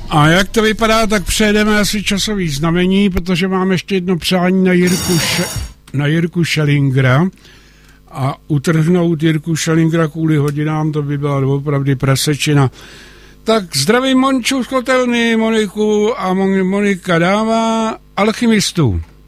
A jak to vypadá, tak přejedeme asi časový znamení, protože mám ještě jedno přání na Jirku Schellingera. A utrhnout Jirku Schellingera kvůli hodinám, to by byla opravdu prasečina. Tak zdravím Monču z kotelny, Moniku a Monika dává Alchymistů.